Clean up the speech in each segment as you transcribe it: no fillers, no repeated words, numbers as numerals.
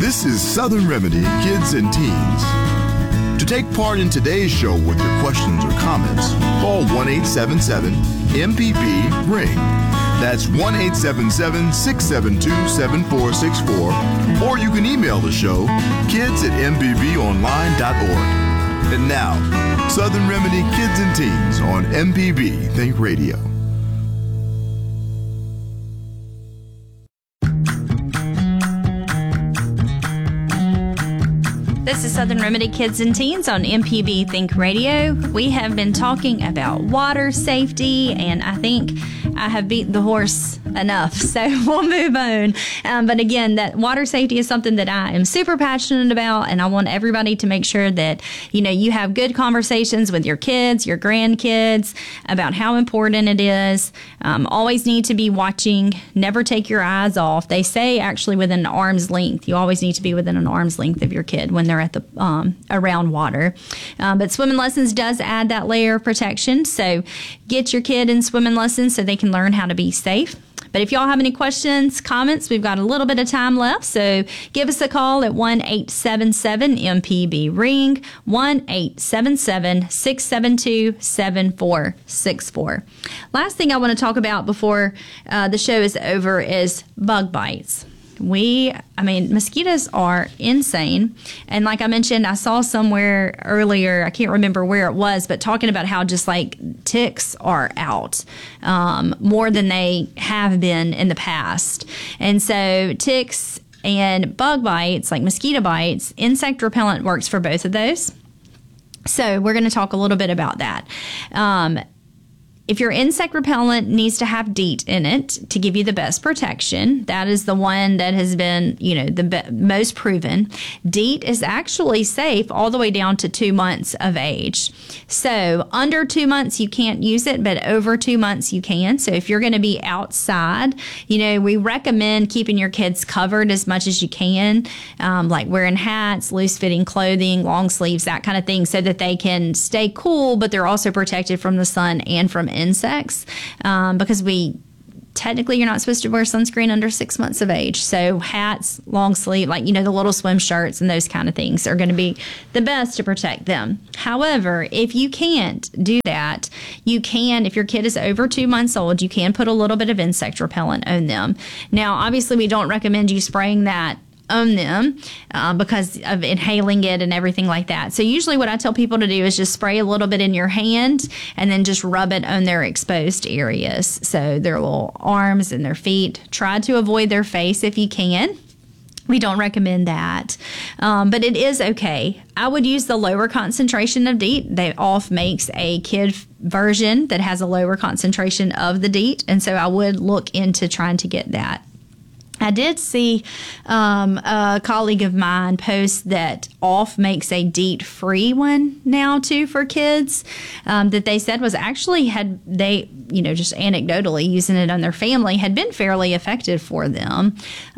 This is Southern Remedy Kids and Teens. To take part in today's show with your questions or comments, call 1-877-MPB-RING. That's 1-877-672-7464. Or you can email the show, kids@mpbonline.org. And now, Southern Remedy Kids and Teens on MPB Think Radio. This is Southern Remedy Kids and Teens on MPB Think Radio. We have been talking about water safety, and I think I have beat the horse enough, so we'll move on. But again, that water safety is something that I am super passionate about, and I want everybody to make sure that, you know, you have good conversations with your kids, your grandkids, about how important it is. Always need to be watching, never take your eyes off. They say actually within an arm's length. You always need to be within an arm's length of your kid when they're at the around water. But swimming lessons does add that layer of protection, so get your kid in swimming lessons so they can learn how to be safe. But if y'all have any questions, comments, we've got a little bit of time left. So give us a call at 1-877-MPB-RING, 1-877-672-7464. Last thing I want to talk about before the show is over is bug bites. Mosquitoes are insane. And like I mentioned, I saw somewhere earlier, I can't remember where it was, but talking about how just like ticks are out more than they have been in the past. And so ticks and bug bites, like mosquito bites, insect repellent works for both of those. So we're going to talk a little bit about that. If your insect repellent needs to have DEET in it to give you the best protection, that is the one that has been, the most proven. DEET is actually safe all the way down to 2 months of age. So under 2 months, you can't use it, but over 2 months, you can. So if you're going to be outside, we recommend keeping your kids covered as much as you can, like wearing hats, loose-fitting clothing, long sleeves, that kind of thing, so that they can stay cool, but they're also protected from the sun and from insects, because technically you're not supposed to wear sunscreen under 6 months of age. So hats, long sleeve, the little swim shirts and those kind of things are going to be the best to protect them. However, if you can't do that, you can, if your kid is over 2 months old, you can put a little bit of insect repellent on them. Now, obviously, we don't recommend you spraying that on them because of inhaling it and everything like that. So usually what I tell people to do is just spray a little bit in your hand and then just rub it on their exposed areas. So their little arms and their feet. Try to avoid their face if you can. We don't recommend that, but it is okay. I would use the lower concentration of DEET. Off makes a kid version that has a lower concentration of the DEET, and so I would look into trying to get that. I did see a colleague of mine post that Off makes a DEET-free one now, too, for kids, that they said was actually just anecdotally using it on their family, had been fairly effective for them.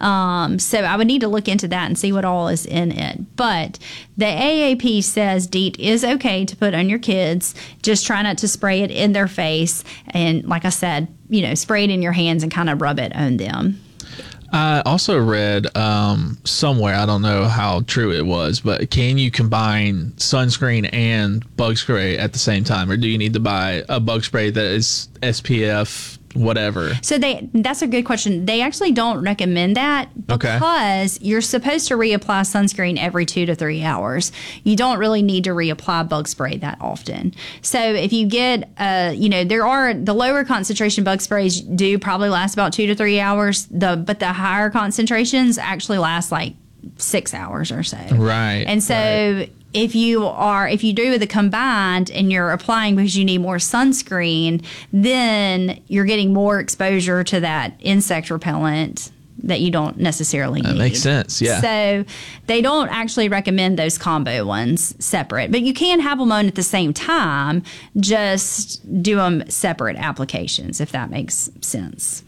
So I would need to look into that and see what all is in it. But the AAP says DEET is okay to put on your kids. Just try not to spray it in their face. And like I said, spray it in your hands and kind of rub it on them. I also read somewhere, I don't know how true it was, but can you combine sunscreen and bug spray at the same time? Or do you need to buy a bug spray that is SPF whatever? So that's a good question. They actually don't recommend that because you're supposed to reapply sunscreen every 2 to 3 hours. You don't really need to reapply bug spray that often. So if you get, there are the lower concentration bug sprays do probably last about 2 to 3 hours. But the higher concentrations actually last like 6 hours or so. Right. And so if you do the combined and you're applying because you need more sunscreen, then you're getting more exposure to that insect repellent that you don't necessarily need. That makes sense, yeah. So they don't actually recommend those combo ones separate, but you can have them on at the same time, just do them separate applications, if that makes sense.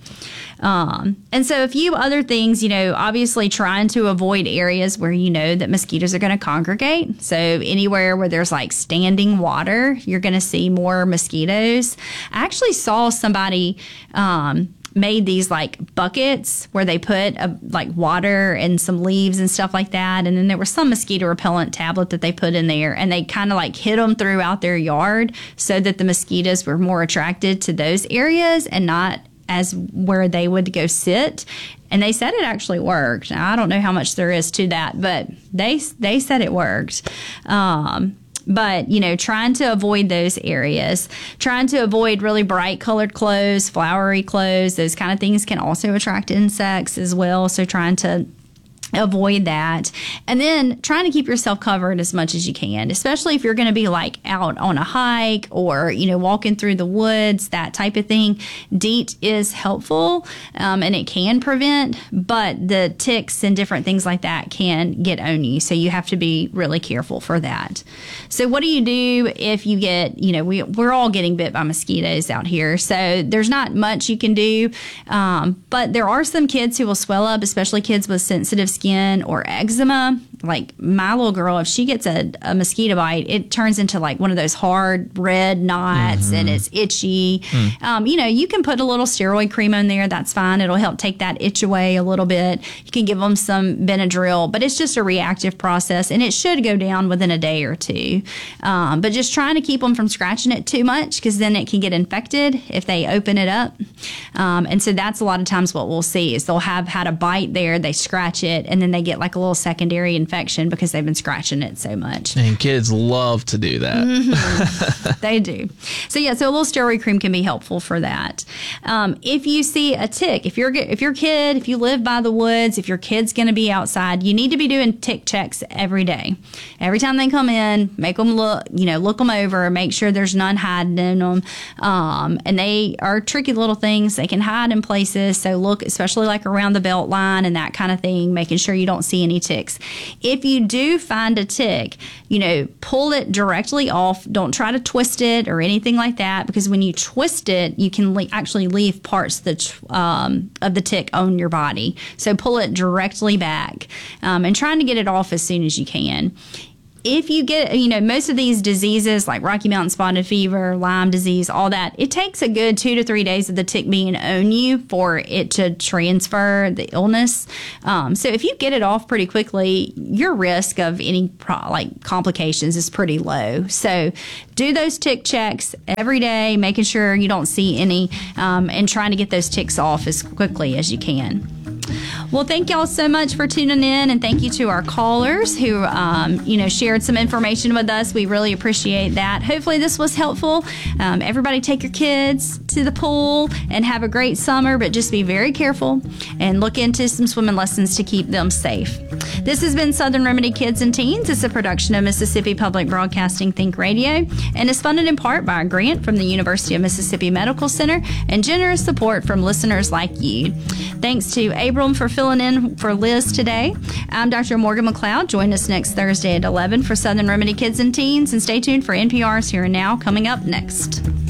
And so a few other things, obviously trying to avoid areas where that mosquitoes are going to congregate. So anywhere where there's like standing water, you're going to see more mosquitoes. I actually saw somebody made these like buckets where they put like water and some leaves and stuff like that. And then there was some mosquito repellent tablet that they put in there, and they kind of like hid them throughout their yard so that the mosquitoes were more attracted to those areas and not as where they would go sit. And they said it actually worked. Now, I don't know how much there is to that, but they said it worked. But, you know, trying to avoid those areas, trying to avoid really bright colored clothes, flowery clothes, those kind of things can also attract insects as well. So trying to avoid that. And then trying to keep yourself covered as much as you can, especially if you're going to be like out on a hike or, you know, walking through the woods, that type of thing. DEET is helpful and it can prevent, but the ticks and different things like that can get on you. So you have to be really careful for that. So what do you do if you get, you know, we're all getting bit by mosquitoes out here. So there's not much you can do. But there are some kids who will swell up, especially kids with sensitive skin or eczema. Like my little girl, if she gets a mosquito bite, it turns into like one of those hard red knots and it's itchy. You know, you can put a little steroid cream in there. That's fine. It'll help take that itch away a little bit. You can give them some Benadryl, but it's just a reactive process and it should go down within a day or two. But just trying to keep them from scratching it too much, because then it can get infected if they open it up. And so that's a lot of times what we'll see is they'll have had a bite there, they scratch it, and then they get like a little secondary infection because they've been scratching it so much. And kids love to do that. They do. So yeah, so a little steroid cream can be helpful for that. If you see a tick, if you live by the woods, if your kid's going to be outside, you need to be doing tick checks every day. Every time they come in, make them look them over, make sure there's none hiding in them. And they are tricky little things. They can hide in places. So look, especially like around the belt line and that kind of thing, making sure you don't see any ticks. If you do find a tick, you know, pull it directly off. Don't try to twist it or anything like that, because when you twist it, you can actually leave parts of the tick on your body. So pull it directly back and trying to get it off as soon as you can. If you get, you know, most of these diseases like Rocky Mountain spotted fever, Lyme disease, all that, it takes a good 2 to 3 days of the tick being on you for it to transfer the illness. So if you get it off pretty quickly, your risk of any complications is pretty low. So do those tick checks every day, making sure you don't see any, and trying to get those ticks off as quickly as you can. Well, thank y'all so much for tuning in, and thank you to our callers who, shared some information with us. We really appreciate that. Hopefully this was helpful. Everybody take your kids to the pool and have a great summer, but just be very careful and look into some swimming lessons to keep them safe. This has been Southern Remedy Kids and Teens. It's a production of Mississippi Public Broadcasting Think Radio and is funded in part by a grant from the University of Mississippi Medical Center and generous support from listeners like you. Thanks to Abram for filling in for Liz today. I'm Dr. Morgan McLeod. Join us next Thursday at 11 for Southern Remedy Kids and Teens, and stay tuned for NPR's Here and Now coming up next.